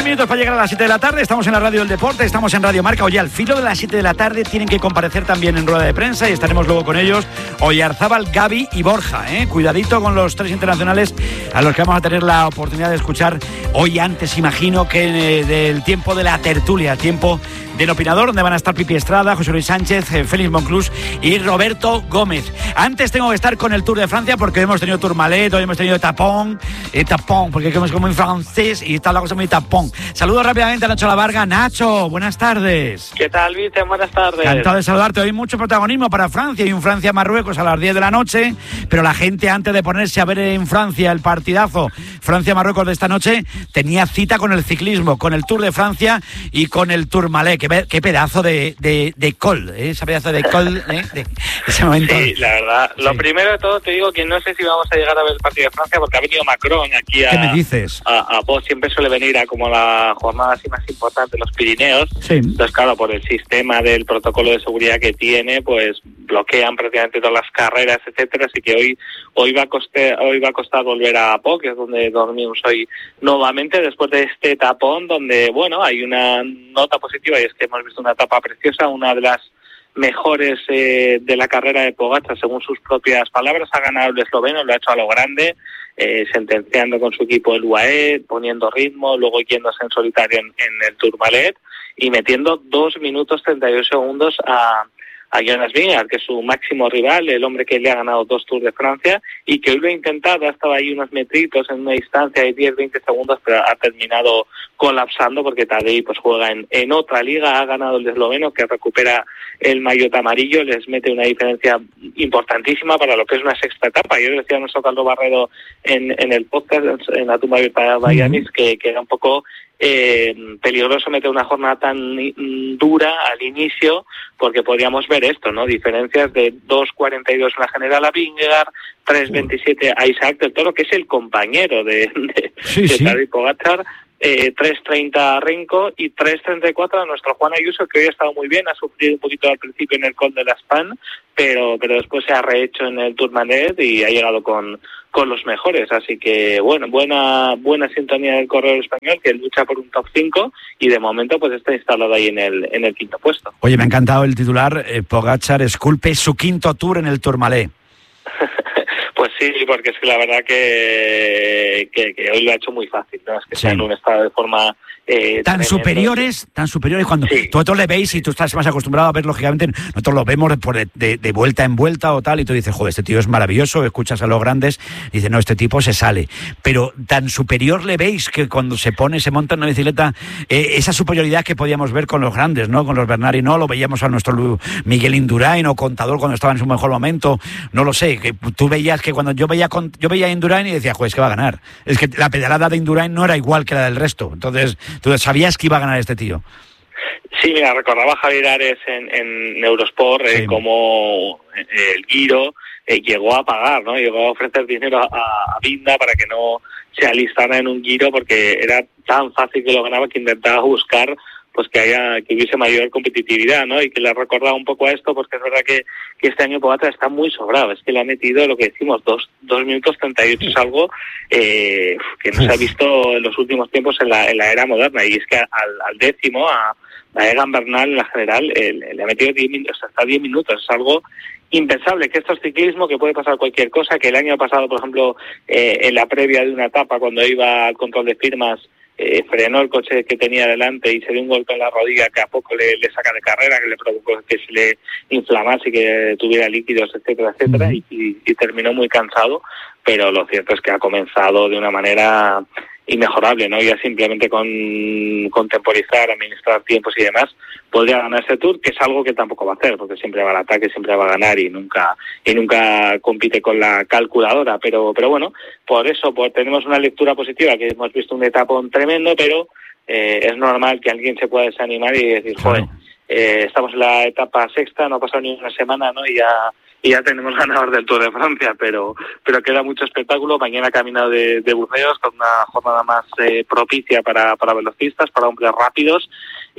minutos para llegar a las 7 de la tarde. Estamos en la Radio del Deporte, estamos en Radio Marca. Oye, al filo de las 7 de la tarde tienen que comparecer también en rueda de prensa y estaremos luego con ellos. Oyarzábal, Gavi y Borja. Cuidadito con los tres internacionales a los que vamos a tener la oportunidad de escuchar hoy antes, imagino, que del tiempo de la tertulia, tiempo del opinador, donde van a estar Pipi Estrada, José Luis Sánchez, Félix Monclús y Roberto Gómez. Antes tengo que estar con el Tour de Francia porque hemos tenido Tourmalet, hoy hemos tenido tapón, porque es como en francés y está la cosa muy tapón. Saludos rápidamente a Nacho Lavarga. Nacho, buenas tardes. ¿Qué tal, Vicente? Buenas tardes. Encantado de saludarte. Hoy mucho protagonismo para Francia y un Francia-Marruecos a las 10 de la noche, pero la gente antes de ponerse a ver en Francia el partidazo Francia-Marruecos de esta noche tenía cita con el ciclismo, con el Tour de Francia y con el Tourmalet. Qué pedazo de col, ese pedazo de col, de ese momento. Sí, la verdad. Sí. Lo primero de todo te digo que no sé si vamos a llegar a ver el partido de Francia porque ha venido Macron aquí a... ¿Qué me dices? A Pau, siempre suele venir a como la jornada así más importante de los Pirineos. Sí. Entonces, claro, por el sistema del protocolo de seguridad que tiene, pues bloquean prácticamente todas las carreras, etcétera. Así que hoy va a costar volver a Pau, que es donde dormimos hoy nuevamente, después de este tapón donde, bueno, hay una nota positiva y es que hemos visto una etapa preciosa, una de las mejores de la carrera de Pogačar, según sus propias palabras. Ha ganado el esloveno, lo ha hecho a lo grande, sentenciando con su equipo el UAE, poniendo ritmo, luego yéndose en solitario en el Tourmalet y metiendo 2 minutos 32 segundos a Jonas Vingegaard, que es su máximo rival, el hombre que le ha ganado 2 Tours de Francia y que hoy lo ha intentado, ha estado ahí unos metritos en una distancia de 10-20 segundos, pero ha terminado colapsando porque Tadej pues juega en otra liga, ha ganado el esloveno que recupera el maillot amarillo, les mete una diferencia importantísima para lo que es una sexta etapa. Yo decía a nuestro Caldo Barredo en el podcast, en la tumba de Bayanis, que era un poco peligroso meter una jornada tan dura al inicio porque podríamos ver esto, ¿no? Diferencias de 2.42 en la general a Vingegaard, 3.27 a Isaac del Toro, que es el compañero de Tadej Pogačar, 3.30 a Renko y 3.34 a nuestro Juan Ayuso, que hoy ha estado muy bien, ha sufrido un poquito al principio en el Col de la Span, pero después se ha rehecho en el Tourmalet y ha llegado con los mejores, así que bueno, buena sintonía del corredor español que lucha por un top 5 y de momento pues está instalado ahí en el quinto puesto. Oye, me ha encantado el titular, Pogačar esculpe su quinto Tour en el Tourmalet. Pues sí, porque es que la verdad que hoy lo ha hecho muy fácil, ¿no? Es que está en un estado de forma tan superiores cuando vosotros le veis y tú estás más acostumbrado a ver, lógicamente, nosotros lo vemos de vuelta en vuelta o tal, y tú dices, joder, este tío es maravilloso, escuchas a los grandes, y dices, no, este tipo se sale, pero tan superior le veis que cuando se monta en una bicicleta, esa superioridad que podíamos ver con los grandes, ¿no? Con los Bernard, no, lo veíamos a nuestro Miguel Indurain o Contador cuando estaba en su mejor momento, no lo sé, que tú veías que cuando yo veía a Indurain y decía, joder, es que va a ganar, es que la pedalada de Indurain no era igual que la del resto, entonces tú sabías que iba a ganar este tío. Sí, mira, recordaba a Javier Ares en Eurosport como el Giro llegó a pagar, ¿no? Llegó a ofrecer dinero a Vinda para que no se alistara en un Giro porque era tan fácil que lo ganaba que intentaba buscar pues que hubiese mayor competitividad, ¿no? Y que le recordaba un poco a esto, porque es verdad que este año Pogačar está muy sobrado, es que le ha metido lo que decimos, 2 minutos 38, es algo que no se ha visto en los últimos tiempos en la era moderna, y es que al décimo, a Egan Bernal en la general, le ha metido 10 minutos, hasta 10 minutos, es algo impensable, que esto es ciclismo, que puede pasar cualquier cosa, que el año pasado, por ejemplo, en la previa de una etapa, cuando iba al control de firmas, frenó el coche que tenía delante y se dio un golpe en la rodilla que a poco le saca de carrera, que le provocó que se le inflamase y que tuviera líquidos, etcétera, etcétera, y terminó muy cansado, pero lo cierto es que ha comenzado de una manera inmejorable, ¿no? Ya simplemente con temporizar, administrar tiempos y demás, podría ganar ese Tour, que es algo que tampoco va a hacer, porque siempre va al ataque, siempre va a ganar y nunca compite con la calculadora, pero bueno, por eso tenemos una lectura positiva, que hemos visto un etapón tremendo, pero es normal que alguien se pueda desanimar y decir, joder, estamos en la etapa sexta, no ha pasado ni una semana, ¿no? Y ya tenemos ganador del Tour de Francia, pero queda mucho espectáculo. Mañana camino de Burdeos, con una jornada más propicia para velocistas, para hombres rápidos,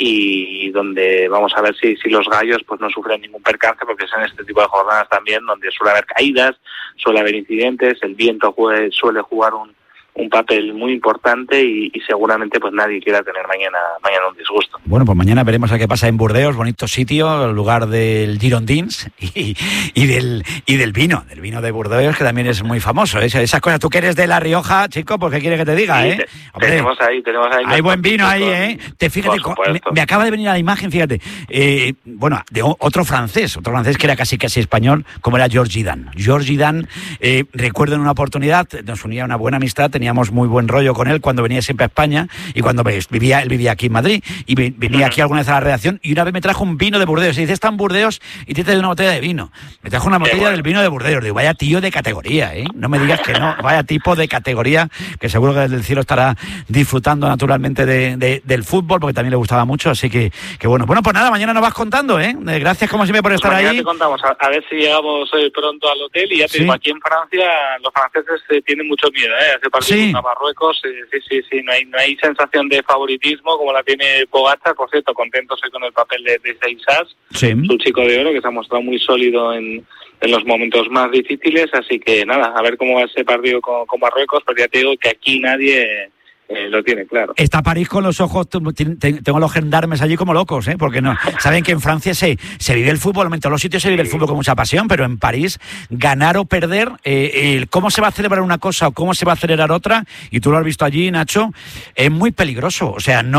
y donde vamos a ver si los gallos pues no sufren ningún percance, porque es en este tipo de jornadas también donde suele haber caídas, suele haber incidentes, el viento suele jugar un un papel muy importante y seguramente pues nadie quiera tener mañana un disgusto. Bueno, pues mañana veremos a qué pasa en Burdeos, bonito sitio, lugar del Girondins y del vino de Burdeos, que también es muy famoso. Esas cosas, tú que eres de La Rioja, chico, pues ¿qué quieres que te diga? Sí, hombre, tenemos ahí. Hay buen vino ahí, ¿eh? Fíjate, me acaba de venir a la imagen, fíjate. Bueno, de otro francés que era casi español, como era Georges Dan. Georges Dan, recuerdo en una oportunidad, nos unía una buena amistad, teníamos muy buen rollo con él cuando venía siempre a España y cuando él vivía aquí en Madrid y venía aquí alguna vez a la redacción y una vez me trajo un vino de Burdeos y dice, está en Burdeos y te trae una botella de vino. Me trajo una botella del vino de Burdeos. Digo, vaya tío de categoría, ¿eh? No me digas que no, vaya tipo de categoría, que seguro que desde el cielo estará disfrutando naturalmente del fútbol, porque también le gustaba mucho, así que bueno, pues nada, mañana nos vas contando, ¿eh? Gracias como siempre por estar mañana ahí. Te contamos, a ver si llegamos pronto al hotel y ya te digo, aquí en Francia los franceses tienen mucho miedo, hace partido contra Marruecos, sí, no hay sensación de favoritismo como la tiene Pogačar, por cierto, contentos con el papel de Seissas, su chico de oro, que se ha mostrado muy sólido en los momentos más difíciles, así que nada, a ver cómo va ese partido con Marruecos, pero ya te digo que aquí nadie lo tiene claro. Está París con los ojos, tengo los gendarmes allí como locos, porque no saben que en Francia se vive el fútbol, en todos los sitios se vive el fútbol con mucha pasión, pero en París ganar o perder, cómo se va a celebrar una cosa o cómo se va a celebrar otra, y tú lo has visto allí, Nacho, es muy peligroso. O sea,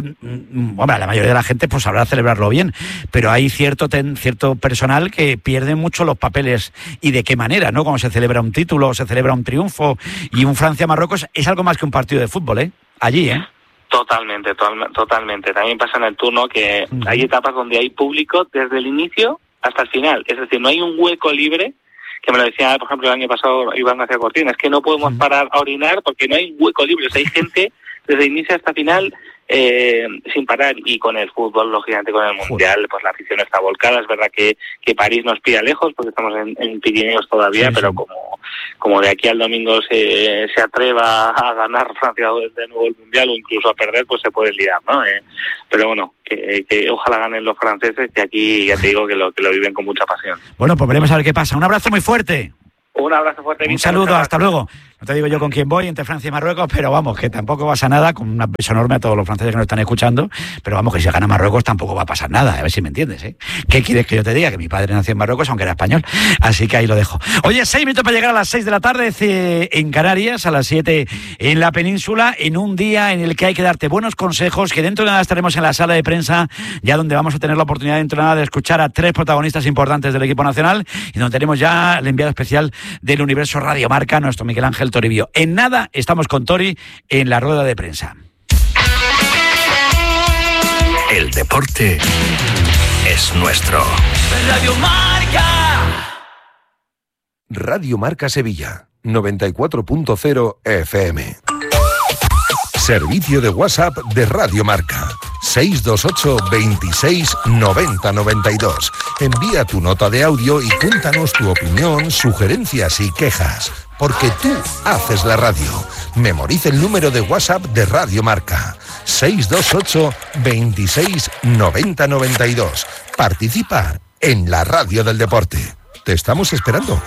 la mayoría de la gente pues sabrá celebrarlo bien, pero hay cierto personal que pierde mucho los papeles y de qué manera, ¿no? Cuando se celebra un título, se celebra un triunfo, y un Francia-Marruecos es algo más que un partido de fútbol, allí, Totalmente. También pasa en el turno que hay etapas donde hay público desde el inicio hasta el final. Es decir, no hay un hueco libre, que me lo decía, por ejemplo, el año pasado Iván García Cortina, es que no podemos parar a orinar porque no hay un hueco libre. O sea, hay gente desde el inicio hasta el final sin parar, y con el fútbol, lógicamente con el Mundial, pues la afición está volcada. Es verdad que París nos pilla lejos porque estamos en Pirineos todavía, pero como de aquí al domingo se atreva a ganar Francia de nuevo el Mundial o incluso a perder, pues se puede liar, ¿no? Pero bueno, que ojalá ganen los franceses, que aquí ya te digo que lo viven con mucha pasión. Bueno, pues veremos a ver qué pasa. Un abrazo muy fuerte. Un abrazo fuerte. Un saludo, hasta luego. No te digo yo con quién voy, entre Francia y Marruecos, pero vamos, que tampoco pasa nada, con un beso enorme a todos los franceses que nos están escuchando, pero vamos, que si gana Marruecos tampoco va a pasar nada, a ver si me entiendes, ¿eh? ¿Qué quieres que yo te diga? Que mi padre nació en Marruecos, aunque era español, así que ahí lo dejo. Oye, 6 minutos para llegar a las 6 de la tarde en Canarias, a las 7 en la península, en un día en el que hay que darte buenos consejos, que dentro de nada estaremos en la sala de prensa, ya donde vamos a tener la oportunidad dentro de nada de escuchar a 3 protagonistas importantes del equipo nacional, y donde tenemos ya el enviado especial del Universo Radio Marca, nuestro Miguel Ángel Toribio. En nada estamos con Tori en la rueda de prensa. El deporte es nuestro. Radio Marca. Radio Marca Sevilla, 94.0 FM. Servicio de WhatsApp de Radio Marca. 628 26 90 92. Envía tu nota de audio y cuéntanos tu opinión, sugerencias y quejas. Porque tú haces la radio. Memoriza el número de WhatsApp de Radio Marca. 628 26 90 92. Participa en la radio del deporte. Te estamos esperando.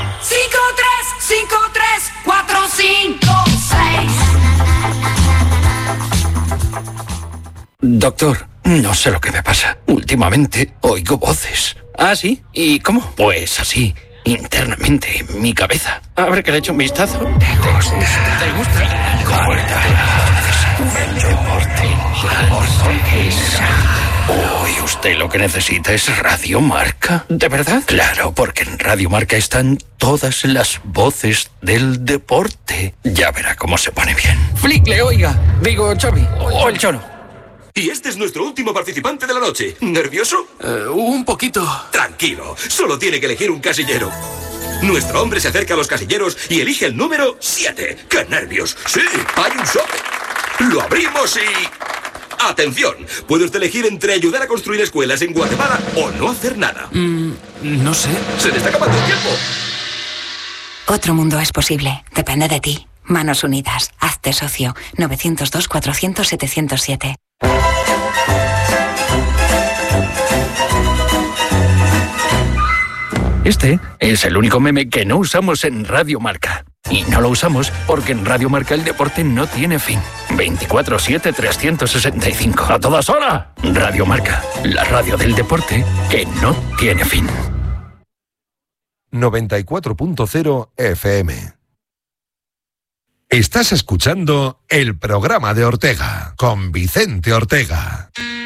5-3-5-3-4-5-6. Doctor, no sé lo que me pasa. Últimamente oigo voces. ¿Ah, sí? ¿Y cómo? Pues así, internamente, en mi cabeza. A ver que le echo un vistazo. ¿Te gusta? Uy, usted lo que necesita es Radio Marca. ¿De verdad? Claro, porque en Radio Marca están todas las voces del deporte. Ya verá cómo se pone bien. Flickle, oiga. Digo, Xavi. O el Chono. Y este es nuestro último participante de la noche. ¿Nervioso? Un poquito. Tranquilo, solo tiene que elegir un casillero. Nuestro hombre se acerca a los casilleros y elige el número 7. ¡Qué nervios! Sí, hay un sobre. Lo abrimos y... ¡Atención! Puede usted elegir entre ayudar a construir escuelas en Guatemala o no hacer nada. No sé. ¡Se le está acabando el tiempo! Otro mundo es posible. Depende de ti. Manos Unidas. Hazte socio. 902-400-707. Este es el único meme que no usamos en Radio Marca. Y no lo usamos porque en Radio Marca el deporte no tiene fin. 24/7, 365. ¡A todas horas! Radio Marca, la radio del deporte que no tiene fin. 94.0 FM. Estás escuchando el programa de Ortega, con Vicente Ortega.